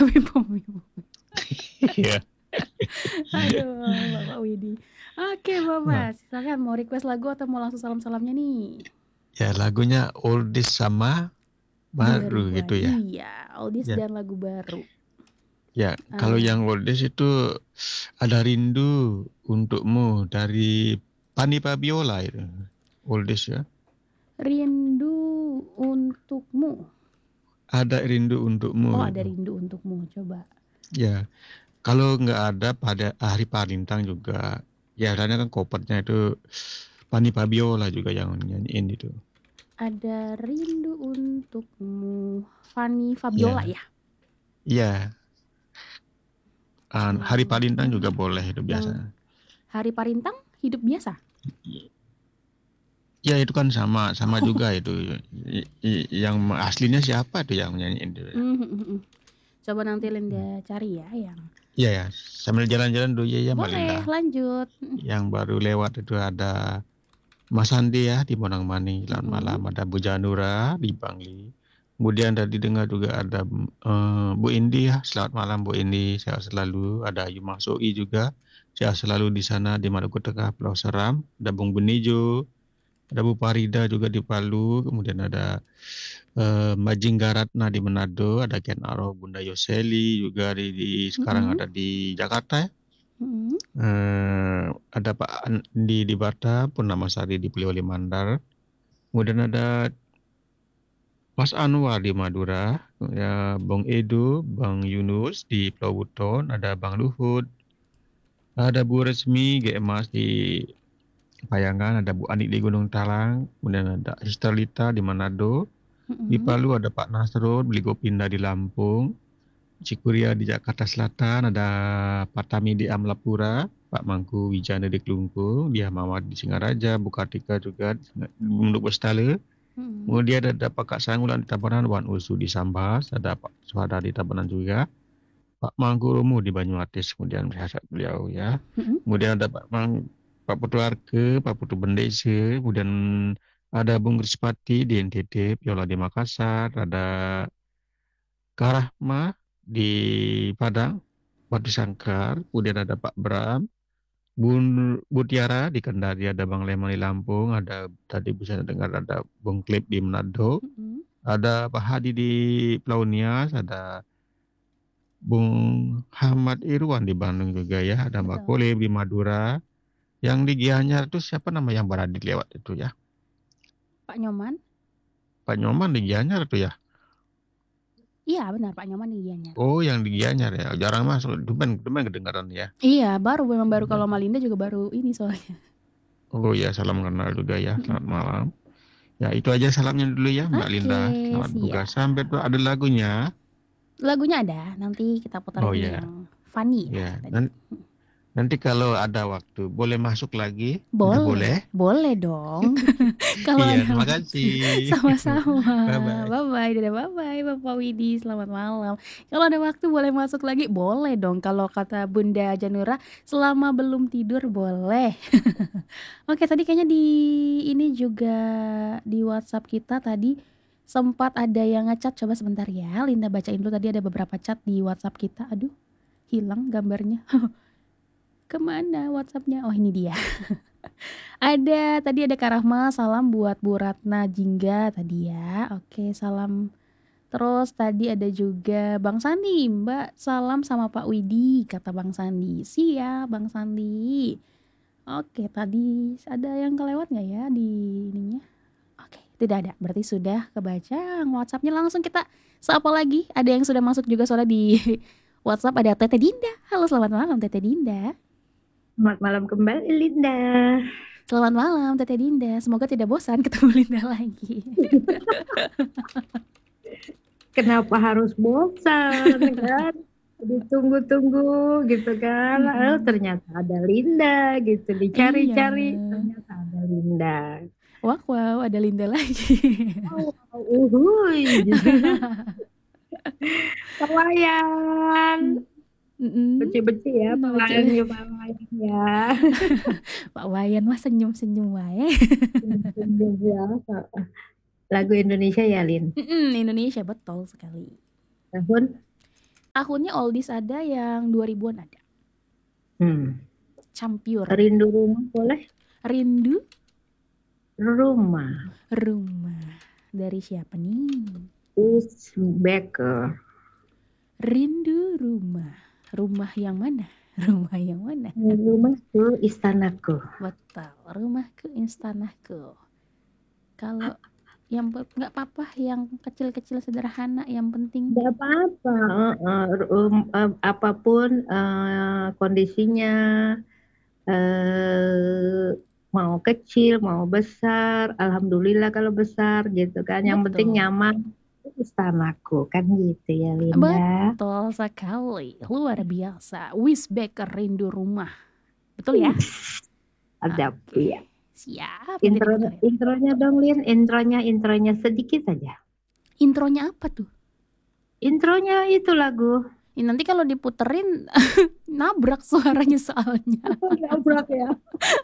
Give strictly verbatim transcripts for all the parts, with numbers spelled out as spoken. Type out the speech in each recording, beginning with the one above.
Bumi-bumi. Iya. Aduh, Bapak Widi. Oke, Wah, Bapak, silakan mau request lagu atau mau langsung salam-salamnya nih? ya lagunya oldies sama baru Baruan, gitu ya. iya, oldies Ya, dan lagu baru. ya. Kalau Ah, yang oldies itu ada rindu untukmu dari Pani Fabiola itu. Oldies ya. rindu untukmu. Ada rindu untukmu Oh, ada itu. rindu untukmu. Coba. Ya, kalau nggak ada pada Hari Palintang juga. Ya, karena kan covernya itu Pani Fabiola juga yang nyanyiin itu. Ada rindu untukmu. Fanny Fabiola Ya, ya. iya. Ah, Hari Palintang Coba juga boleh itu yang biasanya. Hari Parintang hidup biasa. Ya itu kan sama sama juga itu. I- i- yang aslinya siapa tuh yang nyanyiin itu ya? Hmm, hmm, hmm, hmm. Coba nanti Linda cari ya yang. Iya ya, sambil jalan-jalan dulu ya ya Mbak Linda. Boleh lanjut. Yang baru lewat itu ada Mas Andi ya di Bonang Mani, selamat Mm-mm. malam. Ada Bu Janura di Bangli. Kemudian tadi dengar juga ada eh, Bu Indi ya, selamat malam Bu Indi, sehat selalu. Ada Ayu Maksoi juga, sehat selalu di sana di Maluku Tengah, Pulau Seram. Ada Bung Benijo, ada Bu Farida juga di Palu, kemudian ada eh, Mbak Jinggaratna di Manado, ada Ken Arok, Bunda Yoseli juga di, di sekarang Mm-mm. ada di Jakarta ya. Mm-mm. Eh, ada Pak Andi di Batam, Purnamasari di Poliwali Mandar. Kemudian ada Mas Anwar di Madura, ya Bang Edo, Bang Yunus di Pulau Buton, ada Bang Luhut, ada Bu Resmi G M Mas di Payangan, ada Bu Anik di Gunung Talang, kemudian ada Sister Lita di Manado, di Mm-mm. Palu ada Pak Nasrul, Beligo Pindah di Lampung, Cikuria di Jakarta Selatan, ada Pak Tami di Amlapura, Pak Mangku Wijana di Kelungkung, Dia Mawar di Singaraja, Bu Kartika juga di Munduk Bestale. Mm-mm. Kemudian ada Pak Kak Sanggulan di Tabanan, Wan Usu di Sambas, ada Pak Suhada di Tabanan juga, Pak Mangkurumu di Banyuatis, kemudian berhasil beliau ya. Mm-mm. Kemudian ada Pak Mang, Pak Putu Arke, Pak Putu Bendese, kemudian ada Bung Krispati di N T T, Piola di Makassar, ada Karahma di Padang, Batu Sangkar, kemudian ada Pak Bram, Bun Butiara di Kendari, ada Bang Leman di Lampung, ada tadi bisa dengar ada Bung Klip di Manado, Mm-mm. ada Pak Hadi di Pulau Nias, ada Bung Hamad Irwan di Bandung juga ya, ada Mbak Betul. Kole di Madura, yang di Gianyar itu siapa nama yang berada lewat itu ya? Pak Nyoman. Pak Nyoman di Gianyar itu ya? Iya benar Pak Nyoman di Gianyar. Oh, yang di Gianyar ya, jarang masuk, demen, demen kedengaran ya. Iya baru memang baru kalau Malinda juga baru ini soalnya. Oh ya, salam kenal juga ya, Mm-mm. selamat malam. Ya, itu aja salamnya dulu ya, Mbak Oke Linda. Selamat bertugas. Sampai siap. tuh ada lagunya. Lagunya ada. Nanti kita Oh puterin ya, yang Fanny ya ya. tadi. Nan- Nanti kalau ada waktu, boleh masuk lagi? Udah Boleh, boleh? boleh dong. Kalau Iya, ada terima waktu. kasih. Sama-sama. Bye-bye. Bye-bye. Dadah bye-bye Bapak Widi. Selamat malam. Kalau ada waktu boleh masuk lagi? Boleh dong. Kalau kata Bunda Janura, selama belum tidur boleh. Oke, tadi kayaknya di ini juga di WhatsApp kita tadi sempat ada yang ngecat. Coba sebentar ya. Linda bacain dulu tadi ada beberapa chat di WhatsApp kita. Aduh, hilang gambarnya. Kemana WhatsAppnya? Oh, ini dia. Ada, tadi ada Kak Rahma, salam buat Bu Ratna Jingga tadi ya. Oke, salam. Terus tadi ada juga Bang Sandi, Mbak, salam sama Pak Widi, kata Bang Sandi. Siap, Bang Sandi. Oke, tadi ada yang kelewat nggak ya di ininya? Oke, tidak ada. Berarti sudah kebaca WhatsAppnya langsung kita sapa lagi. Ada yang sudah masuk juga soalnya di WhatsApp ada Tete Dinda. Halo, selamat malam Tete Dinda. Selamat malam kembali Linda. Selamat malam Tete Dinda. Semoga tidak bosan ketemu Linda lagi. Kenapa harus bosan kan? Ditunggu-tunggu gitu kan. Oh, Mm-mm. ternyata ada Linda gitu. Iya. Dicari-cari ternyata ada Linda. Wow, wow, ada Linda lagi. Oh, uhuy. Pelayan. Mm-mm. Beci-beci ya, Nah, pelayan Beci. ya, pelayan ya. Pak Wayan mah senyum-senyum wae. Senyum-senyum ya. Lagu Indonesia ya, Lin. Mm-mm, Indonesia betul sekali. Tahun Tahunnya oldies ada, yang dua ribuan ada. Hmm. Campur. Rindu rumah boleh? Rindu Rumah. rumah. Dari siapa nih? Is Becker. Rindu rumah. Rumah yang mana? Rumah yang mana? Rumahku, istanaku. Betul. Rumahku, istanaku. Kalau yang pe- nggak apa-apa, yang kecil-kecil sederhana, yang penting Tidak apa-apa. eh, eh, um, eh, apapun eh, kondisinya, eh, mau kecil, mau besar, alhamdulillah kalau besar gitu kan. Yang penting betul. nyaman. Itu istanaku kan gitu ya Linda. Betul sekali. Luar biasa. Wis Baker rindu rumah. Betul ya? Ada Oke. ya. Siap. Nanti Intro, diputerin. intronya dong Lin, intronya, intronya sedikit aja. Intronya apa tuh? Intronya itu lagu. Ya, nanti kalau diputerin nabrak suaranya soalnya. Nabrak ya.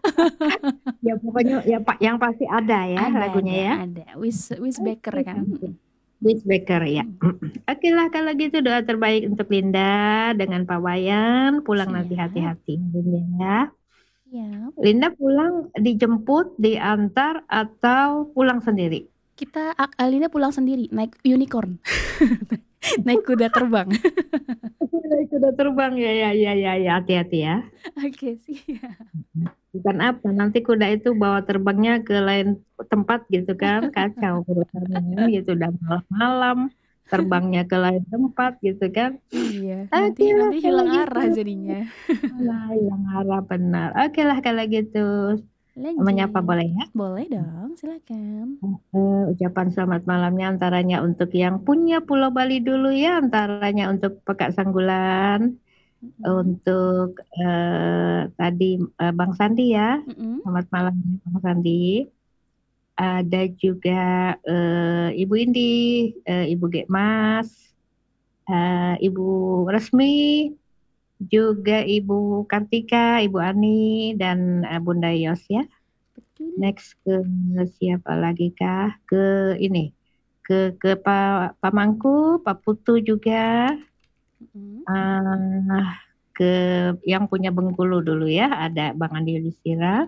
Ya pokoknya ya Pak, yang pasti ada ya Ada, lagunya ada, ya. ada. Wis Wis Baker kan. Wis Baker ya. Oke lah kalau gitu doa terbaik untuk Linda dengan Pak Wayan. Pulang nanti Siap. hati-hati Linda ya. Siap. Linda pulang dijemput, diantar atau pulang sendiri? Kita Ak- Alina pulang sendiri naik unicorn. Naik kuda terbang. Sudah terbang ya ya ya ya ya hati-hati ya. Oke, siap. Bukan apa, nanti kuda itu bawa terbangnya ke lain tempat gitu kan, kacau urusannya gitu, udah malam-malam terbangnya ke lain tempat gitu kan. Iya, Oke nanti lah nanti kalau hilang gitu. arah jadinya. Nah, hilang arah benar. Oke lah kalau gitu. Lanjut. Menyapa boleh ya? Boleh dong, silakan. Eh, ucapan selamat malamnya antaranya untuk yang punya Pulau Bali dulu ya, antaranya untuk Pekak Sanggulan, Mm-mm. untuk eh, tadi eh, Bang Sandi ya. Mm-mm. Selamat malam Bang Sandi. Ada juga eh, Ibu Indi, eh, Ibu Gekmas, eh, Ibu Resmi, juga Ibu Kartika, Ibu Ani, dan eh, Bunda Yos ya. Betul. Next ke siapa lagi kah? Ke ini, ke ke Pak Pak Mangku, Pak Putu juga. Mm-mm. Ah, ke yang punya Bengkulu dulu ya, ada Bang Andi Yudhistira.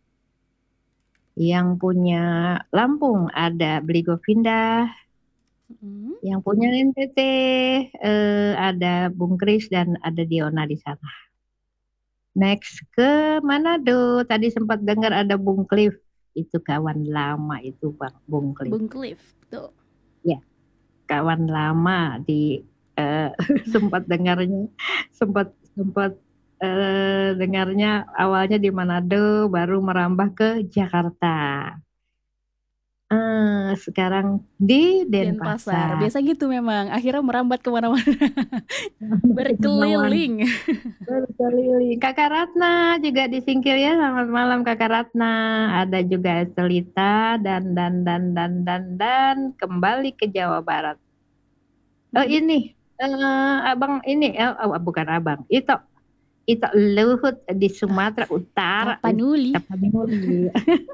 Yang punya Lampung ada Beli Govinda. Mm-mm. Yang punya N T T eh, ada Bung Kris dan ada Diona di sana. Next ke Manado, tadi sempat dengar ada Bung Cliff, itu kawan lama itu Bang Bung Cliff. Bung Cliff, betul. Ya, kawan lama di eh, sempat dengarnya, sempat sempat eh, dengarnya awalnya di Manado, baru merambah ke Jakarta. Eh, sekarang di Denpasar. Denpasar. Biasa gitu memang. Akhirnya merambat kemana-mana. Berkeliling. Berkeliling. Kakak Ratna juga disingkir ya. Selamat malam Kakak Ratna. Ada juga Estelita dan dan dan dan dan dan kembali ke Jawa Barat. Oh Mm-mm. ini eh, abang ini eh, oh, bukan abang. Itu itu Luhut di Sumatera Utara. Tapanuli. Tapanuli.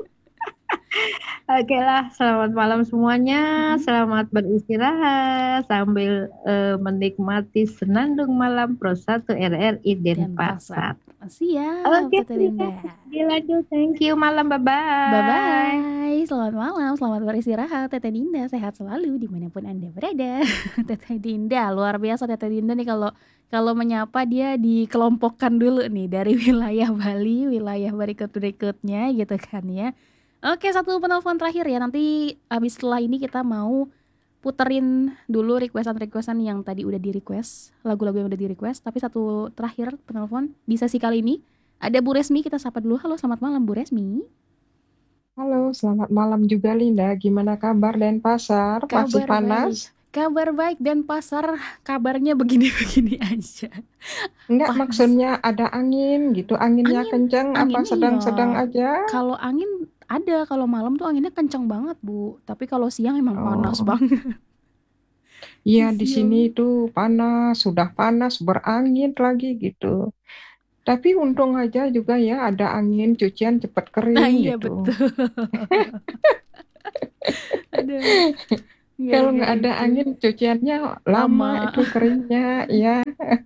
Oke lah, selamat malam semuanya. Selamat beristirahat sambil eh, menikmati senandung malam Pro satu R R I Denpasar. Siap, Oke, Tete Dinda. dilanjut. Thank you. Malam, bye-bye. Bye-bye. Selamat malam, selamat beristirahat Tete Dinda. Sehat selalu dimanapun Anda berada. Tete Dinda, luar biasa Tete Dinda nih kalau kalau menyapa dia dikelompokkan dulu nih dari wilayah Bali, wilayah berikut-berikutnya gitu kan ya. Oke, satu penelpon terakhir ya. Nanti abis setelah ini kita mau puterin dulu requestan-requestan yang tadi udah di request, lagu-lagu yang udah di request. Tapi satu terakhir penelpon di sesi kali ini ada Bu Resmi, kita sapa dulu. Halo, selamat malam Bu Resmi. Halo, selamat malam juga Linda. Gimana kabar Denpasar? Masih Kabar panas? baik. Kabar baik Denpasar, kabarnya begini-begini aja. Enggak, Panas. maksudnya ada angin gitu. Anginnya Angin, kenceng apa anginnya sedang-sedang iya. aja? Kalau angin ada, kalau malam tuh anginnya kenceng banget Bu. Tapi kalau siang emang panas Oh, banget. iya di Siang. sini itu panas, sudah panas, berangin lagi gitu. Tapi untung aja juga ya ada angin, cucian cepat Nah kering iya gitu. betul. Aduh. Kalau nggak Gara-gara ada itu angin, cuciannya lama lama. itu keringnya. Ya,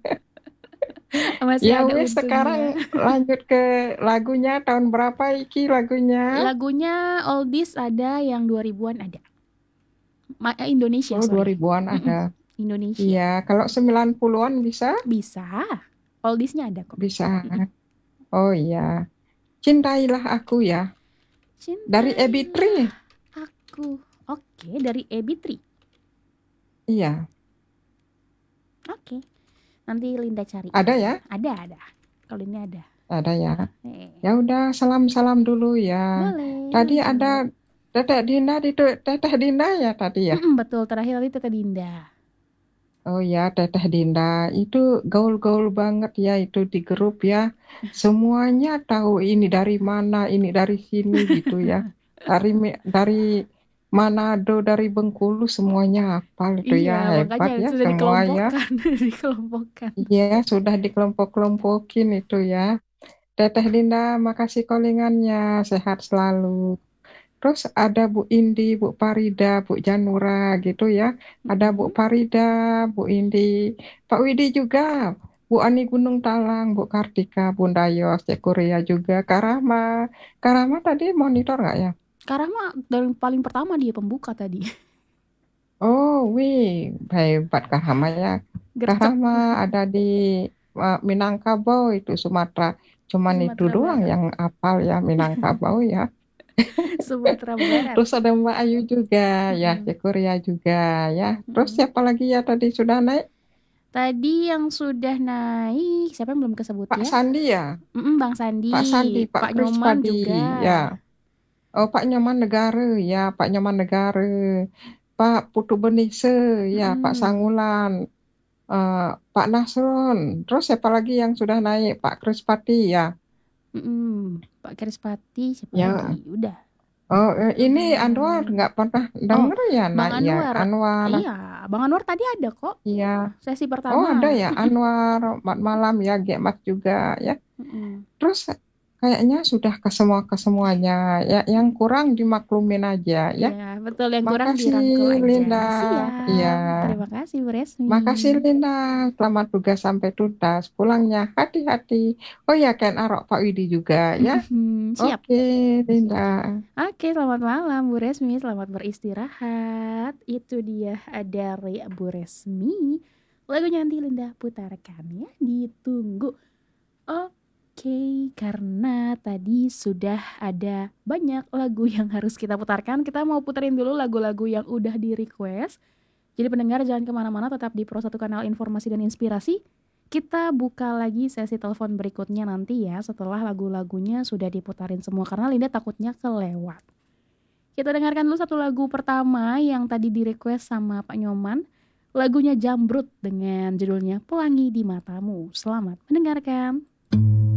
Masih ya ada wes untungnya. sekarang lanjut ke lagunya. Tahun berapa iki lagunya? Lagunya oldies ada, yang dua ribuan ada. Ma- eh, Indonesia, Oh, sorry. dua ribuan Mm-mm, ada. Indonesia. Iya, kalau sembilan puluhan bisa? Bisa. Oldiesnya ada kok. Bisa. Mm-mm. Oh iya. Cintailah aku ya. Dari Cintailah Ebitri. aku. Oke, dari Ebitri. Iya, Oke. Nanti Linda cari. ada ya? Ada, ada. Kalau ini ada. Ada ya. Eh, Ya udah, salam-salam dulu ya. boleh Tadi lanjut. ada Teteh Dinda, itu Teteh Dinda ya tadi ya? Mm-mm, betul, terakhir tadi Tete Dinda. Oh ya, Teteh Dinda itu gaul-gaul banget ya itu di grup ya. Semuanya tahu ini dari mana, ini dari sini gitu ya. Dari Mi- dari Manado, dari Bengkulu semuanya hafal itu Iya, ya. makanya Hebat ya sudah semua ya. dikelompokkan. Dikelompokkan. Iya, sudah dikelompok-kelompokin itu ya. Teteh Dinda, makasih callingannya, sehat selalu. Terus ada Bu Indi, Bu Farida, Bu Janura gitu ya. Ada Bu Mm-mm. Farida, Bu Indi, Pak Widi juga, Bu Ani Gunung Talang, Bu Kartika, Bunda Yos, Cek Korea juga, Kak Rahma. Kak Rahma tadi monitor nggak ya? Karama dari paling pertama dia pembuka tadi. Oh, wih, hebat Kak Rahma ya. Kak Gercep. Rahma ada di uh, Minangkabau itu Sumatera. Cuman itu Sumatera doang Barat. yang apal ya Minangkabau ya. Sumatera Barat. Terus ada Mbak Ayu juga ya, Mm-mm. Cek Korea juga ya. Terus Mm-mm. siapa lagi ya tadi sudah naik? Tadi yang sudah naik, siapa yang belum kesebut Pak ya? Sandi ya, Mm-mm, Bang Pak Sandi, Sandi, Pak Pak Kris Nyoman Padi juga. ya. Oh, Pak Nyaman Negara ya, Pak Nyaman Negara. Pak Putu Benise ya, Pak Mm-mm. Sangulan, eh, Pak Nasron. Terus siapa lagi yang sudah naik? Pak Kris Pati ya. Mm-mm. Pak Krispati, siapa Ya. lagi? Udah. Oh, eh, ini Anwar Hmm. nggak pernah Oh, denger ya Bang naik ya. Anwar. Anwar, Iya, Bang Anwar tadi ada kok. iya. Sesi Oh, ada pertama. ya Mm-mm. Anwar, Mat Malam ya, Gemat juga ya. Mm-mm. Terus kayaknya sudah ke semua ke semuanya. Ya, yang kurang dimaklumin aja ya. Iya, betul. Yang kurang Makasih dirangkul aja. Linda. Iya, Siap. Terima kasih Bu Resmi. makasih Linda. Selamat tugas sampai tuntas. Pulangnya hati-hati. Oh ya, Ken Arok Pak Widi juga ya. Siap. Oke, Linda. Oke, selamat malam Bu Resmi. Selamat beristirahat. Itu dia dari Bu Resmi. Lagunya nanti Linda putarkan ya. Ditunggu. Oke, karena tadi sudah ada banyak lagu yang harus kita putarkan, kita mau puterin dulu lagu-lagu yang udah di request. Jadi pendengar jangan kemana-mana, tetap di Pro satu Kanal Informasi dan Inspirasi. Kita buka lagi sesi telepon berikutnya nanti ya, setelah lagu-lagunya sudah diputarin semua, karena Linda takutnya kelewat. Kita dengarkan dulu satu lagu pertama yang tadi di request sama Pak Nyoman. Lagunya Jambrut dengan judulnya Pelangi di Matamu. Selamat mendengarkan.